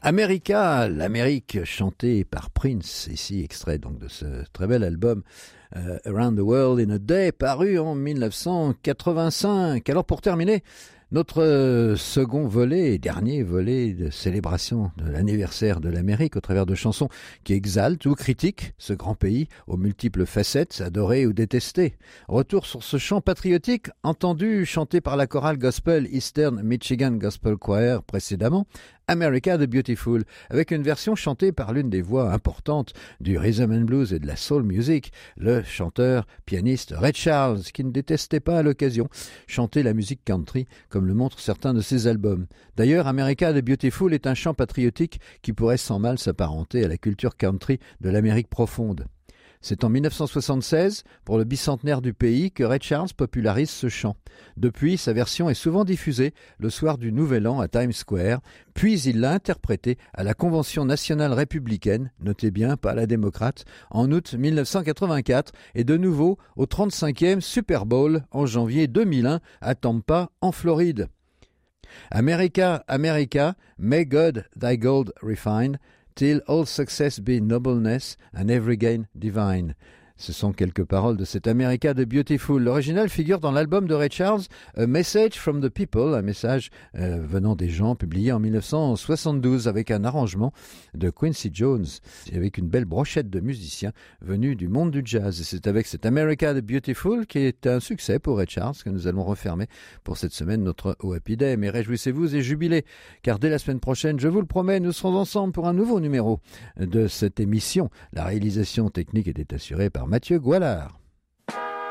America, l'Amérique chantée par Prince, ici extrait donc de ce très bel album Around the World in a Day, paru en 1985. Alors pour terminer, notre second volet et dernier volet de célébration de l'anniversaire de l'Amérique au travers de chansons qui exaltent ou critiquent ce grand pays aux multiples facettes, adorées ou détestées. Retour sur ce chant patriotique entendu chanté par la chorale gospel Eastern Michigan Gospel Choir précédemment, America the Beautiful, avec une version chantée par l'une des voix importantes du rhythm and blues et de la soul music, le chanteur, pianiste Ray Charles, qui ne détestait pas à l'occasion chanter la musique country, comme le montrent certains de ses albums. D'ailleurs, America the Beautiful est un chant patriotique qui pourrait sans mal s'apparenter à la culture country de l'Amérique profonde. C'est en 1976, pour le bicentenaire du pays, que Ray Charles popularise ce chant. Depuis, sa version est souvent diffusée le soir du Nouvel An à Times Square, puis il l'a interprétée à la Convention nationale républicaine, notez bien, pas la démocrate, en août 1984 et de nouveau au 35e Super Bowl en janvier 2001 à Tampa, en Floride. America, America, may God thy gold refine, till all success be nobleness and every gain divine. Ce sont quelques paroles de cet America the Beautiful. L'original figure dans l'album de Ray Charles, A Message from the People, un message venant des gens, publié en 1972 avec un arrangement de Quincy Jones, et avec une belle brochette de musiciens venus du monde du jazz. Et c'est avec cet America the Beautiful qui est un succès pour Ray Charles que nous allons refermer pour cette semaine notre Oh Happy Day. Mais réjouissez-vous et jubilez, car dès la semaine prochaine, je vous le promets, nous serons ensemble pour un nouveau numéro de cette émission. La réalisation technique était assurée par Mathieu Goualard.